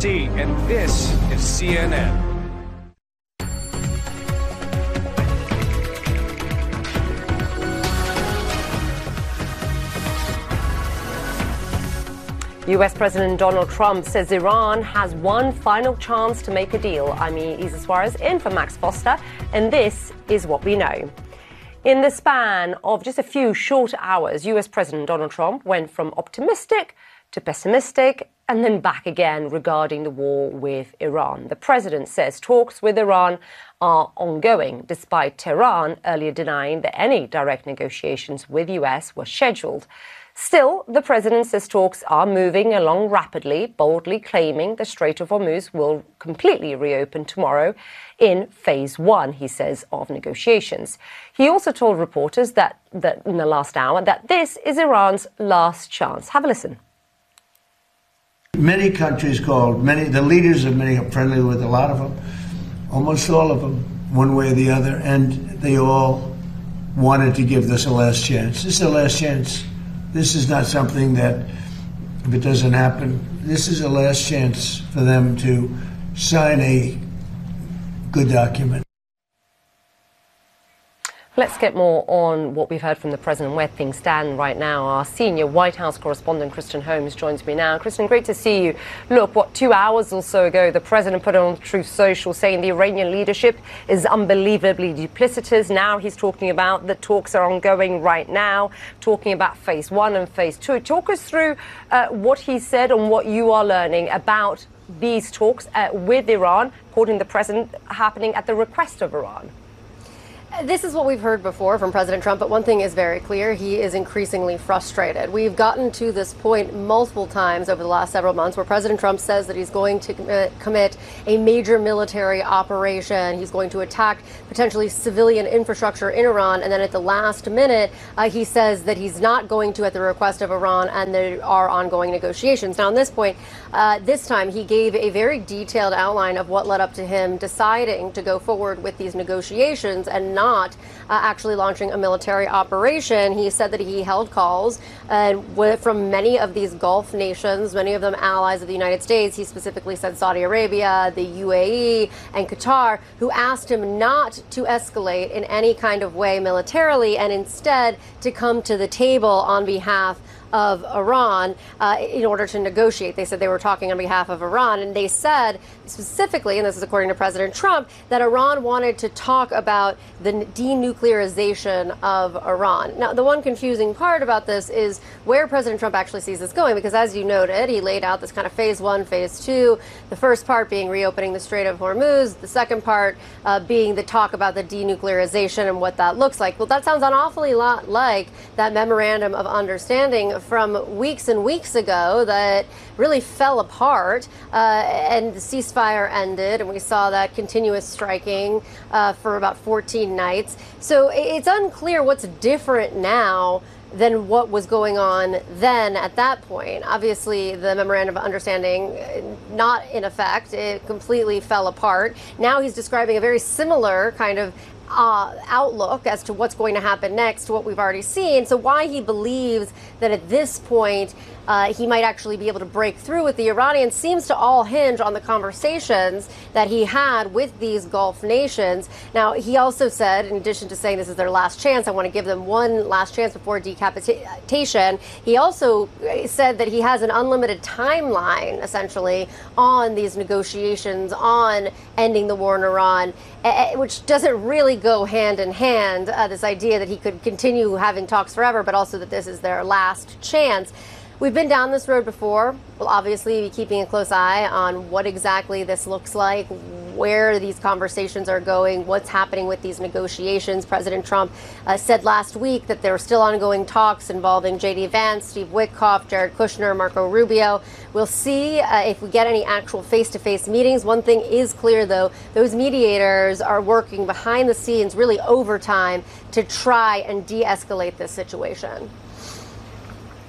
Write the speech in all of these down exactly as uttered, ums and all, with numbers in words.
T, and this is C N N. U S President Donald Trump says Iran has one final chance to make a deal. I'm Isa Suarez in for Max Foster, and this is what we know. In the span of just a few short hours, U S President Donald Trump went from optimistic to pessimistic and then back again regarding the war with Iran. The president says talks with Iran are ongoing, despite Tehran earlier denying that any direct negotiations with U S were scheduled. Still, the president says talks are moving along rapidly, boldly claiming the Strait of Hormuz will completely reopen tomorrow in phase one, he says, of negotiations. He also told reporters that, that in the last hour that this is Iran's last chance. Have a listen. Many countries called, many, the leaders of many are friendly with a lot of them, almost all of them, one way or the other, and they all wanted to give this a last chance. This is the last chance. This is not something that, if it doesn't happen, this is a last chance for them to sign a good document. Let's get more on what we've heard from the president, where things stand right now. Our senior White House correspondent, Kristen Holmes, joins me now. Kristen, great to see you. Look, what, two hours or so ago, the president put on Truth Social saying the Iranian leadership is unbelievably duplicitous. Now he's talking about the talks are ongoing right now, talking about phase one and phase two. Talk us through uh, what he said and what you are learning about these talks uh, with Iran, according to the president, happening at the request of Iran. This is what we've heard before from President Trump, but one thing is very clear. He is increasingly frustrated. We've gotten to this point multiple times over the last several months where President Trump says that he's going to commit, commit a major military operation. He's going to attack potentially civilian infrastructure in Iran. And then at the last minute, uh, he says that he's not going to at the request of Iran, and there are ongoing negotiations. Now, on this point, uh, this time he gave a very detailed outline of what led up to him deciding to go forward with these negotiations and not not uh, actually launching a military operation. He said that he held calls uh, from many of these Gulf nations, many of them allies of the United States. He specifically said Saudi Arabia, the U A E, and Qatar, who asked him not to escalate in any kind of way militarily and instead to come to the table on behalf of Iran uh, in order to negotiate. They said they were talking on behalf of Iran, and they said specifically, and this is according to President Trump, that Iran wanted to talk about the denuclearization of Iran. Now, the one confusing part about this is where President Trump actually sees this going, because as you noted, he laid out this kind of phase one, phase two, the first part being reopening the Strait of Hormuz, the second part uh, being the talk about the denuclearization and what that looks like. Well, that sounds an awfully lot like that memorandum of understanding from weeks and weeks ago that really fell apart uh, and the ceasefire ended, and we saw that continuous striking uh, for about fourteen nights. So it's unclear what's different now than what was going on then at that point. Obviously, the memorandum of understanding not in effect. It completely fell apart. Now he's describing a very similar kind of Uh, outlook as to what's going to happen next to what we've already seen. So why he believes that at this point uh, he might actually be able to break through with the Iranians seems to all hinge on the conversations that he had with these Gulf nations. Now, he also said, in addition to saying this is their last chance, I want to give them one last chance before decapitation, he also said that he has an unlimited timeline, essentially, on these negotiations, on ending the war in Iran, which doesn't really go hand in hand, uh, this idea that he could continue having talks forever, but also that this is their last chance. We've been down this road before. We'll obviously be keeping a close eye on what exactly this looks like, where these conversations are going, what's happening with these negotiations. President Trump uh, said last week that there are still ongoing talks involving J D Vance, Steve Witkoff, Jared Kushner, Marco Rubio. We'll see uh, if we get any actual face-to-face meetings. One thing is clear, though, those mediators are working behind the scenes, really overtime, to try and de-escalate this situation.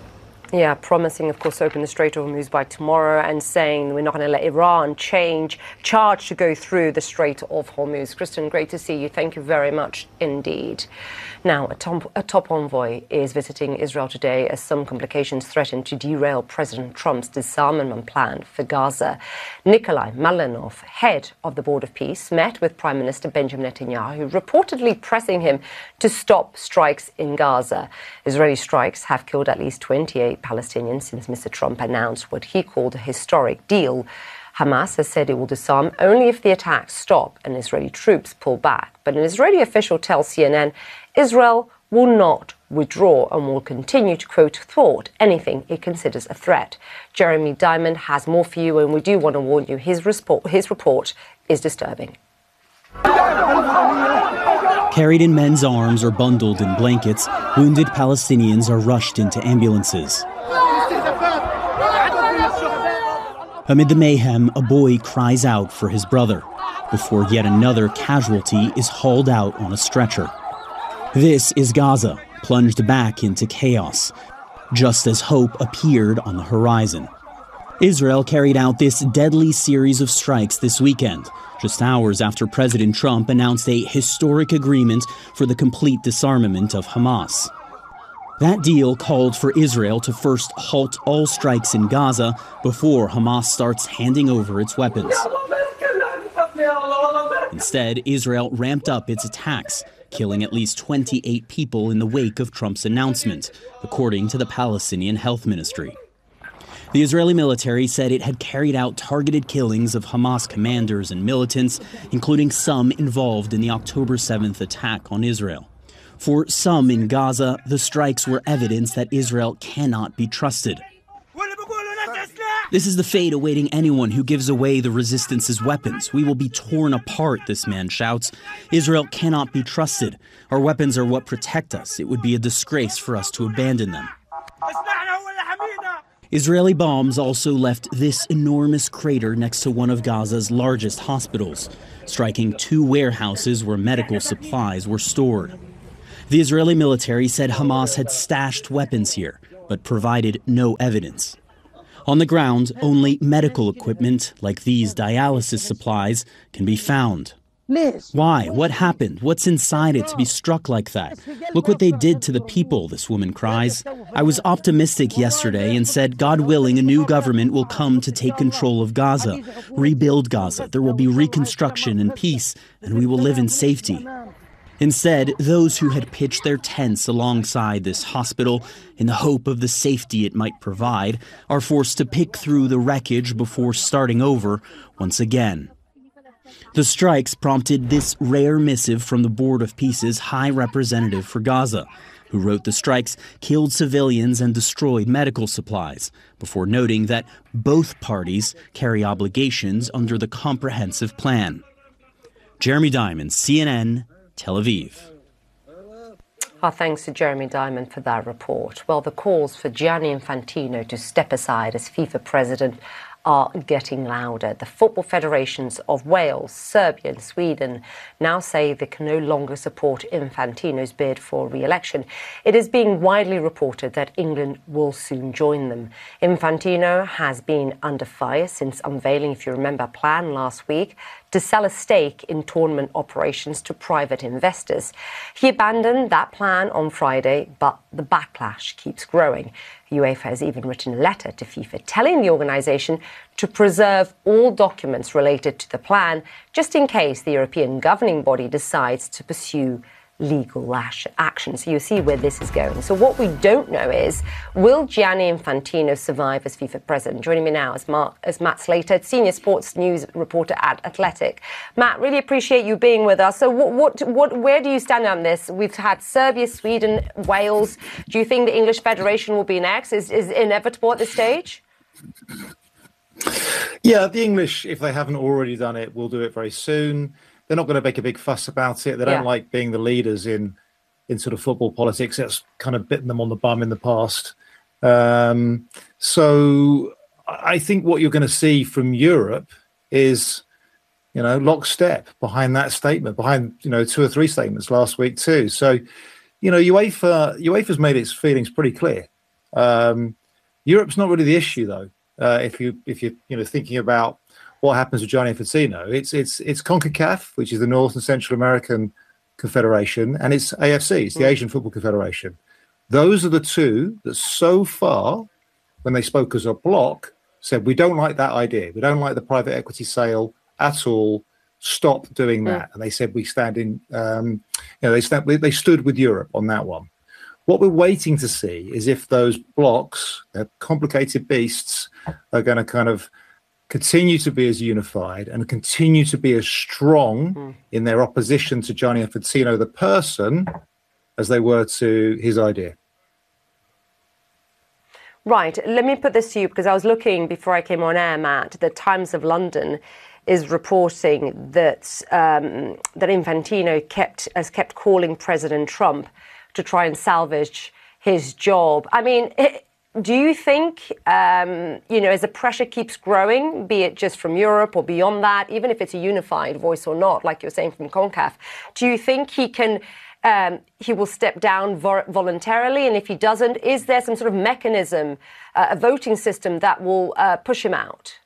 Yeah, promising, of course, to open the Strait of Hormuz by tomorrow and saying we're not going to let Iran change charge to go through the Strait of Hormuz. Kristen, great to see you. Thank you very much indeed. Now, a top, a top envoy is visiting Israel today as some complications threaten to derail President Trump's disarmament plan for Gaza. Nikolai Malinov, head of the Board of Peace, met with Prime Minister Benjamin Netanyahu, reportedly pressing him to stop strikes in Gaza. Israeli strikes have killed at least twenty-eight Palestinians since Mister Trump announced what he called a historic deal. Hamas has said it will disarm only if the attacks stop and Israeli troops pull back. But an Israeli official tells C N N Israel will not withdraw and will continue to, quote, thwart anything it considers a threat. Jeremy Diamond has more for you, and we do want to warn you, his, report, his report is disturbing. Carried in men's arms or bundled in blankets, wounded Palestinians are rushed into ambulances. Amid the mayhem, a boy cries out for his brother before yet another casualty is hauled out on a stretcher. This is Gaza, plunged back into chaos, just as hope appeared on the horizon. Israel carried out this deadly series of strikes this weekend, just hours after President Trump announced a historic agreement for the complete disarmament of Hamas. That deal called for Israel to first halt all strikes in Gaza before Hamas starts handing over its weapons. Instead, Israel ramped up its attacks, killing at least twenty-eight people in the wake of Trump's announcement, according to the Palestinian Health Ministry. The Israeli military said it had carried out targeted killings of Hamas commanders and militants, including some involved in the October seventh attack on Israel. For some in Gaza, the strikes were evidence that Israel cannot be trusted. This is the fate awaiting anyone who gives away the resistance's weapons. We will be torn apart, this man shouts. Israel cannot be trusted. Our weapons are what protect us. It would be a disgrace for us to abandon them. Israeli bombs also left this enormous crater next to one of Gaza's largest hospitals, striking two warehouses where medical supplies were stored. The Israeli military said Hamas had stashed weapons here, but provided no evidence. On the ground, only medical equipment, like these dialysis supplies, can be found. Why? What happened? What's inside it to be struck like that? Look what they did to the people, this woman cries. I was optimistic yesterday and said, God willing, a new government will come to take control of Gaza, rebuild Gaza. There will be reconstruction and peace, and we will live in safety. Instead, those who had pitched their tents alongside this hospital in the hope of the safety it might provide are forced to pick through the wreckage before starting over once again. The strikes prompted this rare missive from the Board of Peace's High Representative for Gaza, who wrote the strikes killed civilians and destroyed medical supplies, before noting that both parties carry obligations under the comprehensive plan. Jeremy Diamond, C N N, Tel Aviv. Our thanks to Jeremy Diamond for that report. Well, the calls for Gianni Infantino to step aside as FIFA president are getting louder. The football federations of Wales, Serbia and Sweden now say they can no longer support Infantino's bid for re-election. It is being widely reported that England will soon join them. Infantino has been under fire since unveiling, if you remember, a plan last week to sell a stake in tournament operations to private investors. He abandoned that plan on Friday, but the backlash keeps growing. UEFA has even written a letter to FIFA telling the organisation to preserve all documents related to the plan, just in case the European governing body decides to pursue legal action. So you see where this is going. So what we don't know is, will Gianni Infantino survive as FIFA president? Joining me now is, Mark, is Matt Slater, senior sports news reporter at Athletic. Matt, really appreciate you being with us. So what, what, what, where do you stand on this? We've had Serbia, Sweden, Wales. Do you think the English Federation will be next? Is, is inevitable at this stage? Yeah, the English, if they haven't already done it, will do it very soon. They're not going to make a big fuss about it. They don't yeah. like being the leaders in, in sort of football politics. That's kind of bitten them on the bum in the past. Um, so I think what you're going to see from Europe is, you know, lockstep behind that statement, behind, you know, two or three statements last week too. So, you know, UEFA UEFA's made its feelings pretty clear. Um, Europe's not really the issue, though. Uh, if you if you you know thinking about what happens with Gianni Infantino, it's it's it's CONCACAF, which is the North and Central American Confederation, and it's A F C, it's the Asian Football Confederation. Those are the two that so far, when they spoke as a bloc, said we don't like that idea. We don't like the private equity sale at all. Stop doing that. Mm. And they said we stand in. Um, you know, they stand. They stood with Europe on that one. What we're waiting to see is if those blocs, they're complicated beasts, are going to kind of continue to be as unified and continue to be as strong mm. in their opposition to Gianni Infantino, the person, as they were to his idea. Right. Let me put this to you, because I was looking before I came on air, Matt. The Times of London is reporting that um, that Infantino kept has kept calling President Trump to try and salvage his job. I mean, it, do you think, um, you know, as the pressure keeps growing, be it just from Europe or beyond that, even if it's a unified voice or not, like you're saying from CONCACAF, do you think he can, um, he will step down vo- voluntarily? And if he doesn't, is there some sort of mechanism, uh, a voting system that will uh, push him out?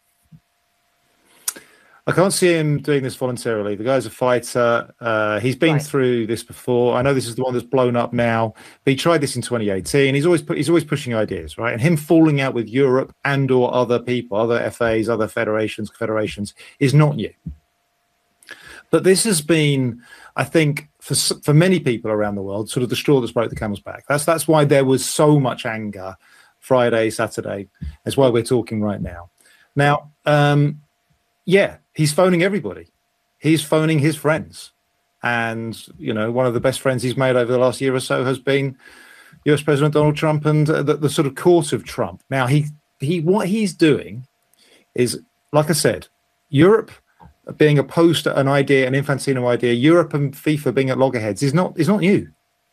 I can't see him doing this voluntarily. The guy's a fighter. Uh, he's been right. through this before. I know this is the one that's blown up now, but he tried this in twenty eighteen. He's always put, he's always pushing ideas, right? And him falling out with Europe and or other people, other F As, other federations, confederations, is not new. But this has been, I think, for for many people around the world, sort of the straw that's broke the camel's back. That's that's why there was so much anger Friday, Saturday. That's why we're talking right now. Now, um, yeah. He's phoning everybody. He's phoning his friends. And, you know, one of the best friends he's made over the last year or so has been U S President Donald Trump and uh, the, the sort of court of Trump. Now, he, he, what he's doing is, like I said, Europe being opposed to an idea, an Infantino idea, Europe and FIFA being at loggerheads is not, is not new.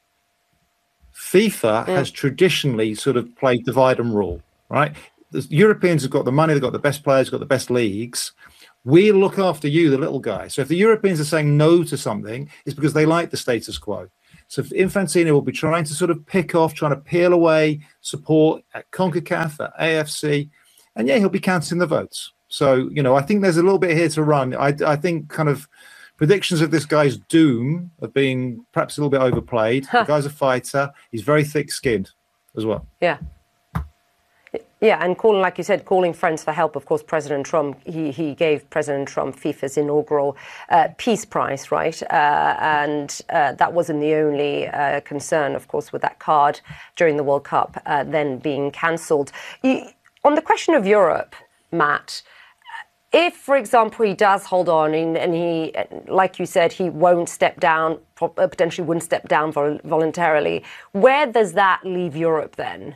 FIFA yeah. has traditionally sort of played divide and rule, right? The Europeans have got the money, they've got the best players, got the best leagues. We look after you, the little guy. So if the Europeans are saying no to something, it's because they like the status quo. So if Infantino will be trying to sort of pick off, trying to peel away support at CONCACAF, at A F C, and yeah, he'll be counting the votes. So, you know, I think there's a little bit here to run. I, I think kind of predictions of this guy's doom have been perhaps a little bit overplayed. Huh. The guy's a fighter. He's very thick-skinned as well. Yeah. Yeah, and calling, like you said, calling friends for help. Of course, President Trump, he, he gave President Trump FIFA's inaugural uh, Peace Prize, right? Uh, and uh, that wasn't the only uh, concern, of course, with that card during the World Cup uh, then being cancelled. On the question of Europe, Matt, if, for example, he does hold on and, and he, like you said, he won't step down, potentially wouldn't step down vol- voluntarily, where does that leave Europe then?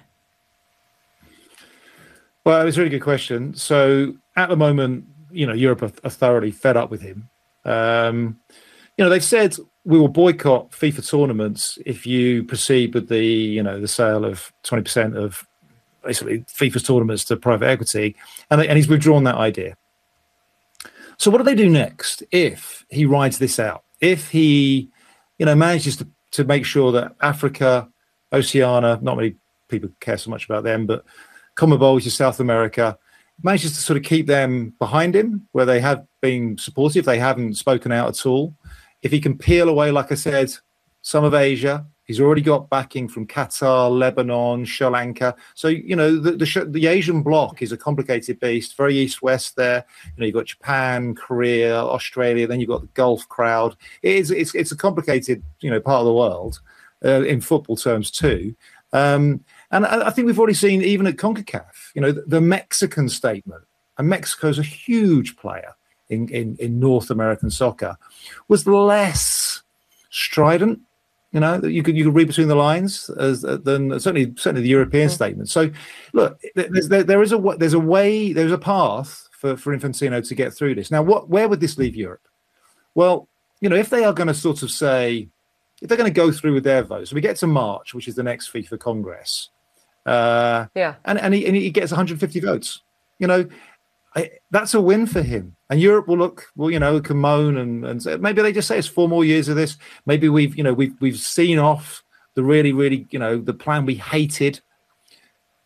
Well, it's a really good question. So at the moment, you know, Europe are, are thoroughly fed up with him. Um, you know, they've said we will boycott FIFA tournaments if you proceed with the, you know, the sale of twenty percent of basically FIFA's tournaments to private equity. And, they, and he's withdrawn that idea. So what do they do next if he rides this out? If he, you know, manages to, to make sure that Africa, Oceania, not many people care so much about them, but CONMEBOL, which is South America, manages to sort of keep them behind him where they have been supportive. They haven't spoken out at all. If he can peel away, like I said, some of Asia, he's already got backing from Qatar, Lebanon, Sri Lanka. So, you know, the, the, the Asian bloc is a complicated beast, very east-west there. You know, you've got Japan, Korea, Australia, then you've got the Gulf crowd. It is, it's, it's a complicated, you know, part of the world uh, in football terms too. Um, And I think we've already seen, even at CONCACAF, you know, the, the Mexican statement, and Mexico's a huge player in, in, in North American soccer, was less strident, you know, that you could you could read between the lines as than certainly certainly the European mm-hmm. statement. So, look, there's, there, there is a there's a way, there's a path for, for Infantino to get through this. Now, what where would this leave Europe? Well, you know, if they are going to sort of say, if they're going to go through with their votes, so we get to March, which is the next FIFA Congress. Uh, yeah, and and he, and he gets one hundred fifty votes. You know, I, that's a win for him. And Europe will look, well, you know, can moan and and say, maybe they just say it's four more years of this. Maybe we've, you know, we've we've seen off the really, really, you know, the plan we hated.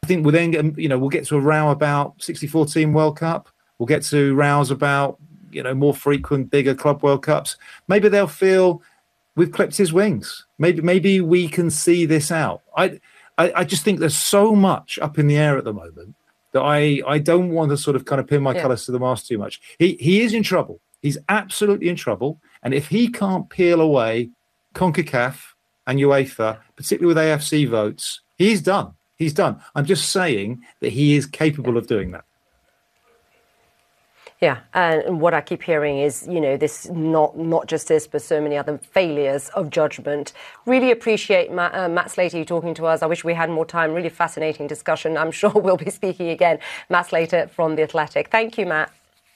I think we'll then, you know, we'll get to a row about sixty-four team World Cup. We'll get to rows about, you know, more frequent, bigger club World Cups. Maybe they'll feel we've clipped his wings. Maybe, maybe we can see this out. I, I, I just think there's so much up in the air at the moment that I, I don't want to sort of kind of pin my yeah. colours to the mast too much. He, he is in trouble. He's absolutely in trouble. And if he can't peel away CONCACAF and UEFA, particularly with A F C votes, he's done. He's done. I'm just saying that he is capable of doing that. Yeah, and what I keep hearing is, you know, this not not just this, but so many other failures of judgment. Really appreciate Matt, uh, Matt Slater talking to us. I wish we had more time. Really fascinating discussion. I'm sure we'll be speaking again. Matt Slater from The Athletic. Thank you, Matt.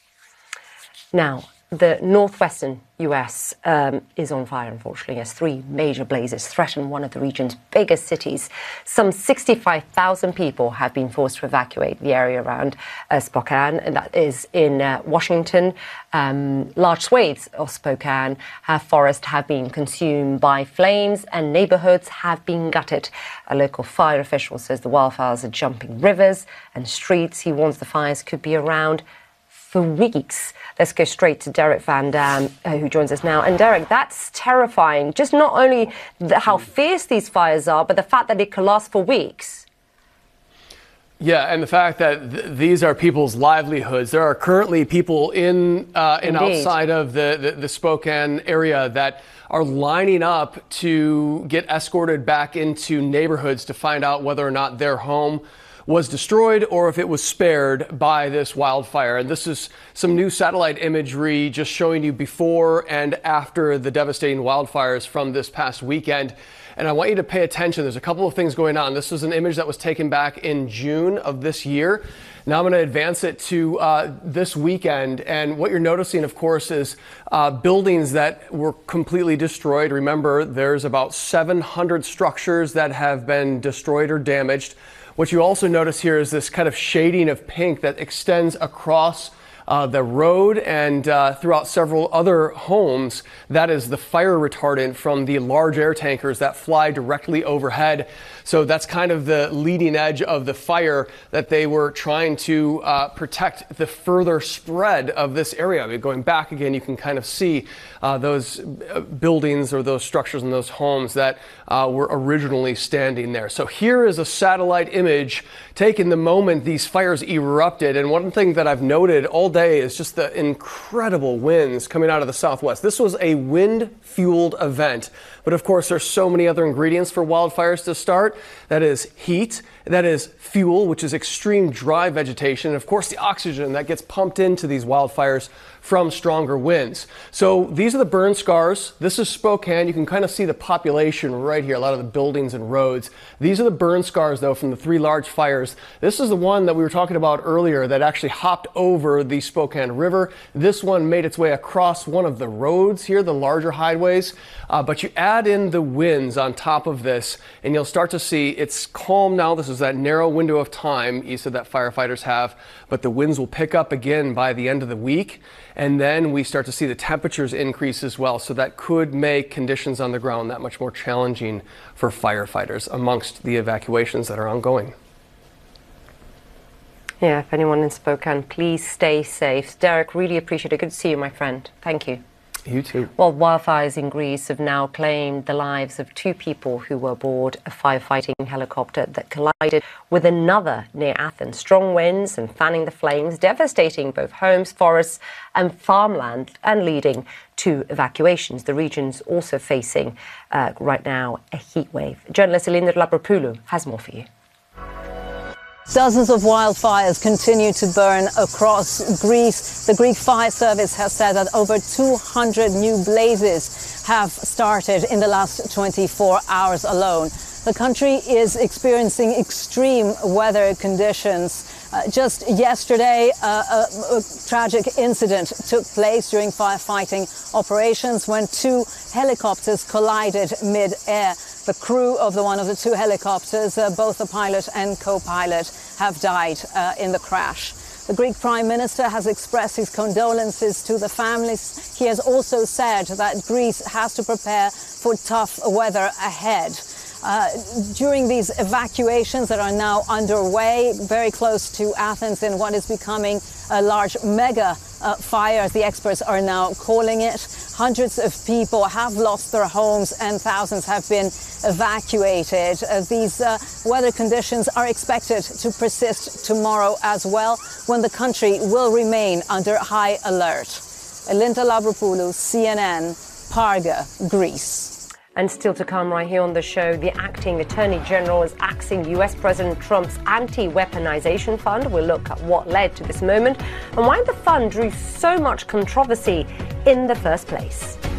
Now, the northwestern U S um, is on fire, unfortunately, as three major blazes threaten one of the region's biggest cities. Some sixty-five thousand people have been forced to evacuate the area around uh, Spokane, and that is in uh, Washington. Um, large swathes of Spokane have forest have been consumed by flames, and neighborhoods have been gutted. A local fire official says the wildfires are jumping rivers and streets. He warns the fires could be around for weeks. Let's go straight to Derek Van Dam, uh, who joins us now. And Derek, that's terrifying. Just not only the, how fierce these fires are, but the fact that it could last for weeks. Yeah, and the fact that th- these are people's livelihoods. There are currently people in uh, in outside of the, the, the Spokane area that are lining up to get escorted back into neighborhoods to find out whether or not their home was destroyed or if it was spared by this wildfire. And this is some new satellite imagery just showing you before and after the devastating wildfires from this past weekend. And I want you to pay attention. There's a couple of things going on. This was an image that was taken back in June of this year. Now I'm going to advance it to uh, this weekend. And what you're noticing, of course, is uh, buildings that were completely destroyed. Remember, there's about seven hundred structures that have been destroyed or damaged. What you also notice here is this kind of shading of pink that extends across uh, the road and uh, throughout several other homes. That is the fire retardant from the large air tankers that fly directly overhead. So that's kind of the leading edge of the fire that they were trying to uh, protect the further spread of this area. I mean, going back again, you can kind of see uh, those buildings or those structures and those homes that uh, were originally standing there. So here is a satellite image taken the moment these fires erupted. And one thing that I've noted all day is just the incredible winds coming out of the southwest. This was a wind-fueled event. But of course, there's so many other ingredients for wildfires to start. That is heat, that is fuel, which is extreme dry vegetation, and of course the oxygen that gets pumped into these wildfires from stronger winds. So these are the burn scars. This is Spokane. You can kind of see the population right here, a lot of the buildings and roads. These are the burn scars, though, from the three large fires. This is the one that we were talking about earlier that actually hopped over the Spokane River. This one made its way across one of the roads here, the larger highways. Uh, but you add in the winds on top of this, and you'll start to see it's calm now. This is that narrow window of time, Issa, that firefighters have, but the winds will pick up again by the end of the week. And then we start to see the temperatures increase as well. So that could make conditions on the ground that much more challenging for firefighters amongst the evacuations that are ongoing. Yeah, if anyone in Spokane, please stay safe. Derek, really appreciate it. Good to see you, my friend. Thank you. You too. Well, wildfires in Greece have now claimed the lives of two people who were aboard a firefighting helicopter that collided with another near Athens. Strong winds and fanning the flames, devastating both homes, forests and farmland, and leading to evacuations. The region's also facing, uh, right now, a heat wave. Journalist Elinda Lapropoulou has more for you. Dozens of wildfires continue to burn across Greece. The Greek Fire Service has said that over two hundred new blazes have started in the last twenty-four hours alone. The country is experiencing extreme weather conditions. Uh, just yesterday, uh, a, a tragic incident took place during firefighting operations when two helicopters collided mid-air. The crew of the one of the two helicopters, uh, both the pilot and co-pilot, have died uh, in the crash. The Greek Prime Minister has expressed his condolences to the families. He has also said that Greece has to prepare for tough weather ahead. Uh, during these evacuations that are now underway, very close to Athens in what is becoming a large mega uh, fire, as the experts are now calling it. Hundreds of people have lost their homes and thousands have been evacuated. Uh, these uh, weather conditions are expected to persist tomorrow as well, when the country will remain under high alert. Linda Lavropoulou, C N N, Parga, Greece. And still to come right here on the show, the acting Attorney General is axing U S President Trump's anti-weaponization fund. We'll look at what led to this moment and why the fund drew so much controversy in the first place.